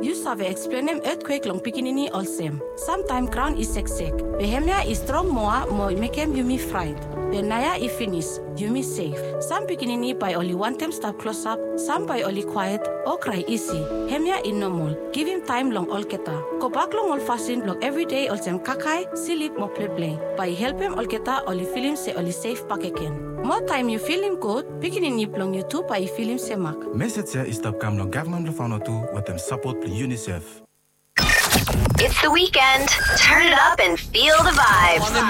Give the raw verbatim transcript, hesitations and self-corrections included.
You save explain him earthquake long pikinini olsem. Sometime ground is sick sick. Behemia is strong moa mo make him yumi fried. Benaya is finish, yumi safe. Some pikinini by only one time stop close up, some by only quiet or cry easy. Hemia is normal. Give him time long olketa. Go back long all fasten long every day olsem kakai, silip mo play play. By help him olketa only feel him say only safe pakeken. More time you feel him good, pikinini plong you too by feel him semak. Message is stop kam long government lofano too with them support UNICEF. It's the weekend. Turn it up and feel the vibes.